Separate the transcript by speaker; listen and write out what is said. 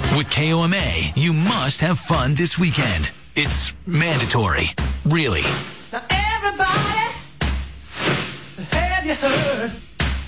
Speaker 1: With KOMA, you must have fun this weekend. It's mandatory. Really.
Speaker 2: Now everybody, have you heard?